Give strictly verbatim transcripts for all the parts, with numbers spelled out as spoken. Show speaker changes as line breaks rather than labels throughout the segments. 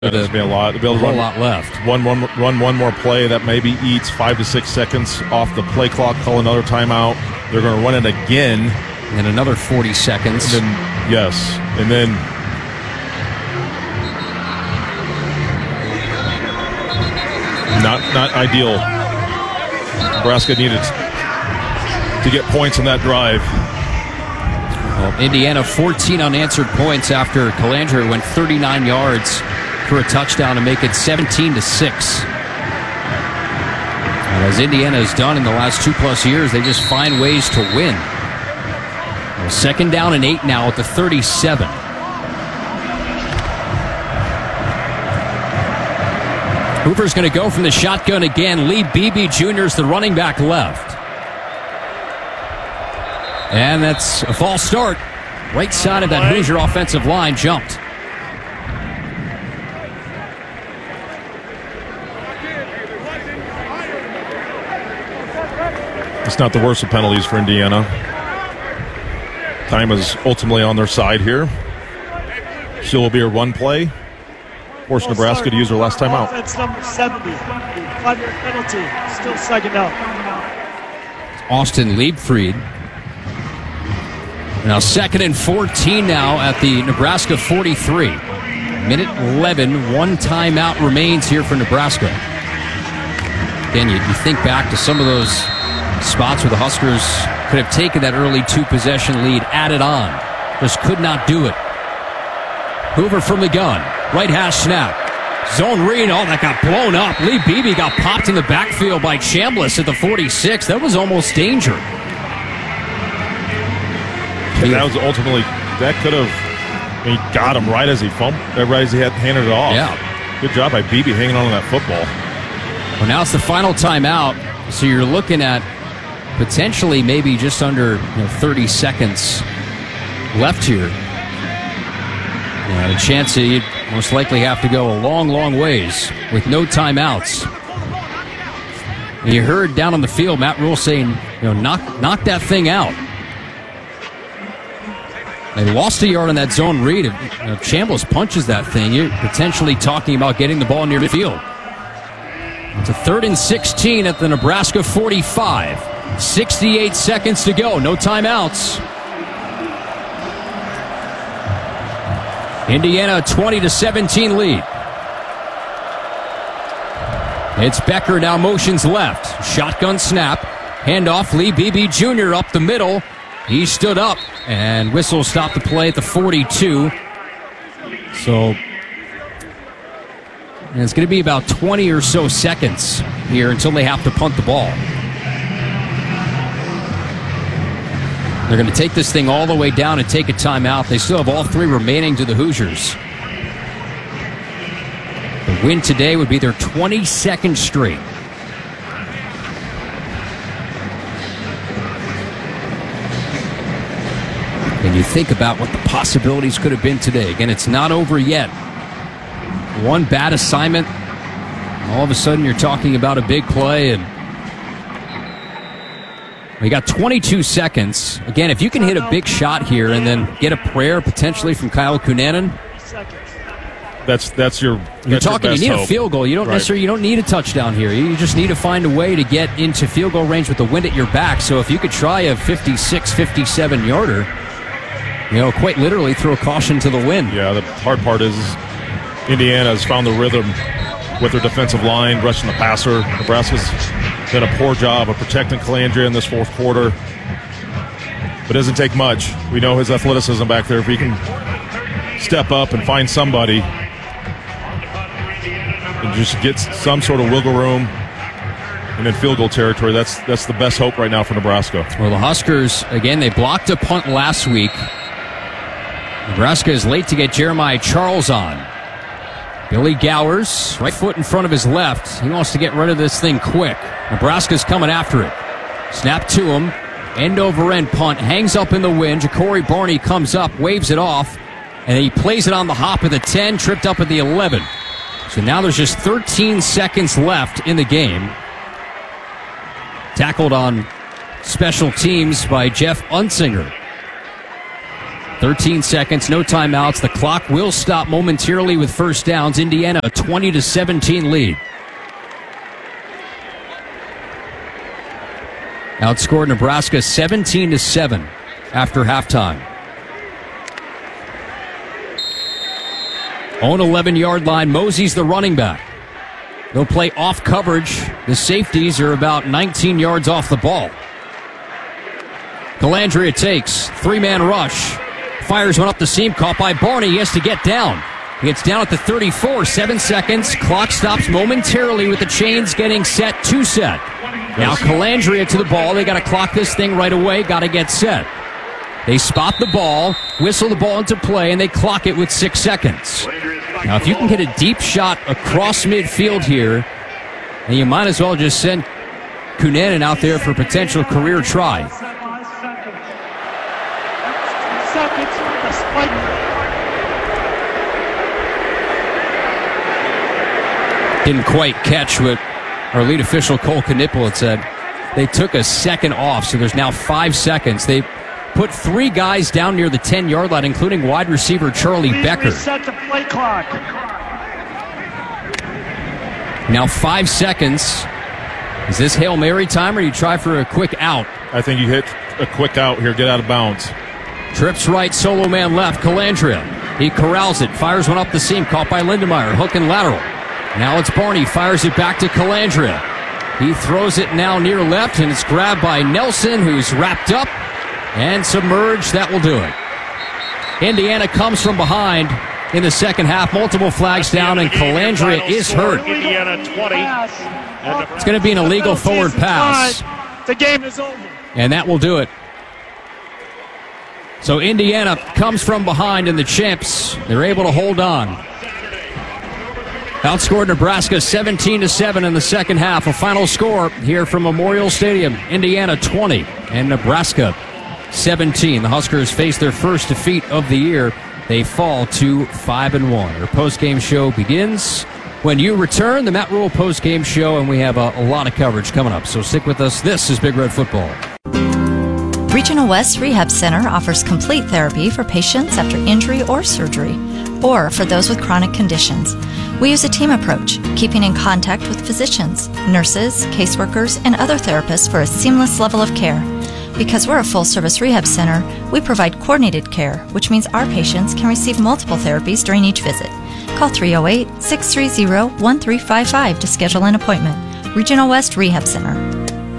There's be a lot. They'll be able to
a
run,
lot left.
One, one, run one more play that maybe eats five to six seconds off the play clock. Call another timeout. They're going to run it again.
And another forty seconds.
And then, yes, and then not not ideal. Nebraska needed to get points in that drive.
Well, Indiana fourteen unanswered points after Calandra went thirty-nine yards for a touchdown to make it seventeen to six. And as Indiana has done in the last two plus years, they just find ways to win. Well, second down and eight now at the thirty-seven. Hoover's going to go from the shotgun again. Lee Beebe Junior is the running back left. And that's a false start. Right side of that Hoosier offensive line jumped.
It's not the worst of penalties for Indiana. Time is ultimately on their side here. Still will be a run play. Force Nebraska to use their last timeout.
Offense number seventy. Five-yard penalty. Still second down.
Austin Liebfried. Now second and fourteen now at the Nebraska forty-three. Minute eleven. One timeout remains here for Nebraska. Again, you, you think back to some of those spots where the Huskers could have taken that early two-possession lead, added on. Just could not do it. Hoover from the gun. Right hash snap. Zone read. Oh, that got blown up. Lee Beebe got popped in the backfield by Chambliss at the forty-six. That was almost danger.
And that was ultimately, that could have, he got him right as he fumbled, right as he had handed it off.
Yeah.
Good job by Beebe hanging on to that football.
Well, now it's the final timeout, so you're looking at potentially maybe just under you know, thirty seconds left here. And a chance that you'd most likely have to go a long, long ways with no timeouts. And you heard down on the field Matt Rule saying, you know, knock, knock that thing out. They lost a yard on that zone read. If you know, Chambliss punches that thing, you're potentially talking about getting the ball near midfield. It's a third and sixteen at the Nebraska forty-five. sixty-eight seconds to go. No timeouts. Indiana twenty to seventeen lead. It's Becker now motions left. Shotgun snap. Handoff. Lee Beebe Junior up the middle. He stood up and whistle stopped the play at the forty-two. So and it's going to be about twenty or so seconds here until they have to punt the ball. They're going to take this thing all the way down and take a timeout. They still have all three remaining to the Hoosiers. The win today would be their twenty-second straight. And you think about what the possibilities could have been today. Again, it's not over yet. One bad assignment, all of a sudden you're talking about a big play, and we got twenty-two seconds. Again, if you can hit a big shot here and then get a prayer potentially from Kyle Cunanan,
that's that's your
you're
that's
talking.
Your
You need
hope.
a field goal. You don't
right.
necessarily you don't need a touchdown here. You just need to find a way to get into field goal range with the wind at your back. So if you could try a fifty-six, fifty-seven yarder, you know, quite literally throw caution to the wind.
Yeah, the hard part is Indiana has found the rhythm with their defensive line, rushing the passer. Nebraska's done a poor job of protecting Calandra in this fourth quarter. But it doesn't take much. We know his athleticism back there. If he can step up and find somebody and just get some sort of wiggle room and in field goal territory, that's that's the best hope right now for Nebraska.
Well, the Huskers, again, they blocked a punt last week. Nebraska is late to get Jeremiah Charles on. Billy Gowers, right foot in front of his left. He wants to get rid of this thing quick. Nebraska's coming after it. Snap to him. End over end punt. Hangs up in the wind. Ja'Cory Barney comes up, waves it off, and he plays it on the hop at the ten, tripped up at the eleven. So now there's just thirteen seconds left in the game. Tackled on special teams by Jeff Unsinger. thirteen seconds, no timeouts. The clock will stop momentarily with first downs. Indiana a twenty to seventeen lead. Outscored Nebraska seventeen to seven after halftime. Own eleven-yard line. Mosey's the running back. They'll play off coverage. The safeties are about nineteen yards off the ball. Calandria takes. Three-man rush. Fires one up the seam. Caught by Barney. He has to get down. He gets down at the thirty-four. Seven seconds. Clock stops momentarily with the chains getting set to set. Now Calandria to the ball. They got to clock this thing right away. Got to get set. They spot the ball, whistle the ball into play, and they clock it with six seconds. Now, if you can get a deep shot across midfield here, then you might as well just send Cunanan out there for a potential career try. Didn't quite catch what our lead official Cole Knipple had said. They took a second off, so there's now five seconds. They put three guys down near the ten-yard line, including wide receiver Charlie Becker.
Reset the play clock.
Now five seconds. Is this Hail Mary time, or do you try for a quick out?
I think you hit a quick out here, get out of bounds.
Trips right, solo man left, Calandria. He corrals it, fires one up the seam, caught by Lindemeyer, hook and lateral. Now it's Barney, fires it back to Calandria. He throws it now near left, and it's grabbed by Nelson, who's wrapped up and submerged. That will do it. Indiana comes from behind in the second half. Multiple flags down, and Calandria is hurt.
Indiana twenty.
It's going to be an illegal forward pass.
The game is over.
And that will do it. So Indiana comes from behind, and the champs, they're able to hold on. Outscored Nebraska seventeen to seven in the second half. A final score here from Memorial Stadium. Indiana twenty and Nebraska seventeen. The Huskers face their first defeat of the year. They fall to five and one. Our post-game show begins when you return. The Matt Rule post-game show, and we have a, a lot of coverage coming up. So stick with us. This is Big Red Football.
Regional West Rehab Center offers complete therapy for patients after injury or surgery, or for those with chronic conditions. We use a team approach, keeping in contact with physicians, nurses, caseworkers, and other therapists for a seamless level of care. Because we're a full-service rehab center, we provide coordinated care, which means our patients can receive multiple therapies during each visit. Call three oh eight, six three zero, one three five five to schedule an appointment. Regional West Rehab Center.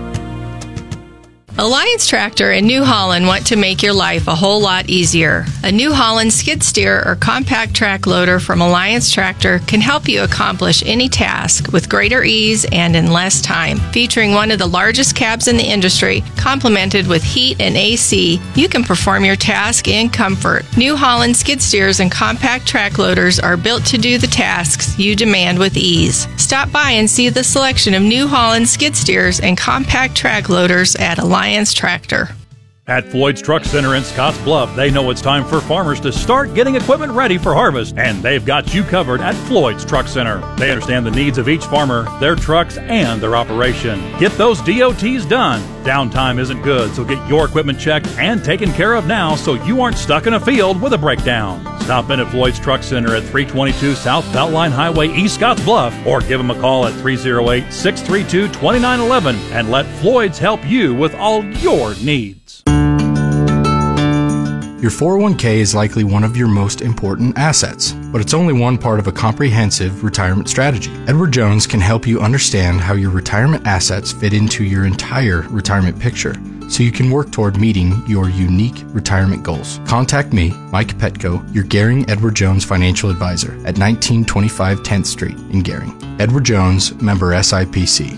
Alliance Tractor in New Holland want to make your life a whole lot easier. A New Holland skid steer or compact track loader from Alliance Tractor can help you accomplish any task with greater ease and in less time. Featuring one of the largest cabs in the industry, complemented with heat and A C, you can perform your task in comfort. New Holland skid steers and compact track loaders are built to do the tasks you demand with ease. Stop by and see the selection of New Holland skid steers and compact track loaders at Alliance Tractor.
At Floyd's Truck Center in Scottsbluff, they know it's time for farmers to start getting equipment ready for harvest, and they've got you covered at Floyd's Truck Center. They understand the needs of each farmer, their trucks, and their operation. Get those D O Ts done. Downtime isn't good, so get your equipment checked and taken care of now so you aren't stuck in a field with a breakdown. Stop in at Floyd's Truck Center at three twenty-two South Beltline Highway, East Scottsbluff, or give them a call at three oh eight, six three two, two nine one one and let Floyd's help you with all your needs.
Your four oh one k is likely one of your most important assets, but it's only one part of a comprehensive retirement strategy. Edward Jones can help you understand how your retirement assets fit into your entire retirement picture, so you can work toward meeting your unique retirement goals. Contact me, Mike Petco, your Gehring Edward Jones financial advisor at nineteen twenty-five tenth Street in Gehring. Edward Jones, member S I P C.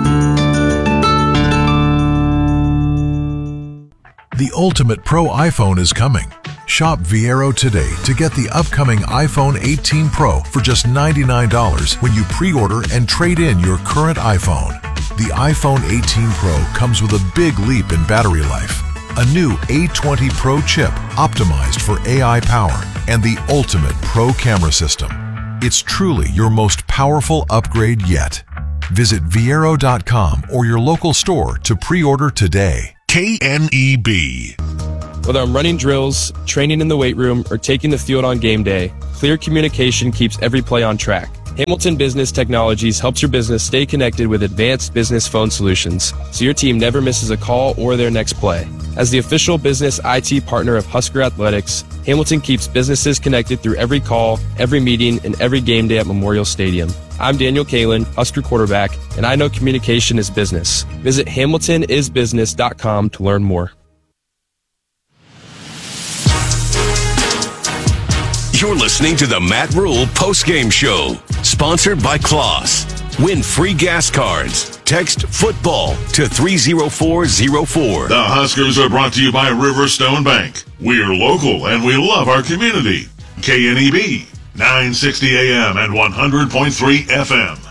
The ultimate pro iPhone is coming. Shop Viero today to get the upcoming iPhone eighteen Pro for just ninety-nine dollars when you pre-order and trade in your current iPhone. The iPhone eighteen Pro comes with a big leap in battery life, a new A twenty Pro chip optimized for A I power, and the ultimate pro camera system. It's truly your most powerful upgrade yet. Visit Viero dot com or your local store to pre-order today.
K N E B. Whether I'm running drills, training in the weight room, or taking the field on game day, clear communication keeps every play on track. Hamilton Business Technologies helps your business stay connected with advanced business phone solutions, so your team never misses a call or their next play. As the official business I T partner of Husker Athletics, Hamilton keeps businesses connected through every call, every meeting, and every game day at Memorial Stadium. I'm Daniel Kalin, Husker quarterback, and I know communication is business. Visit hamilton is business dot com to learn more.
You're listening to the Matt Rule postgame show, sponsored by Kloss. Win free gas cards. Text football to three zero four zero four.
The Huskers are brought to you by Riverstone Bank. We're local and we love our community. K N E B, nine sixty A M and one hundred point three F M.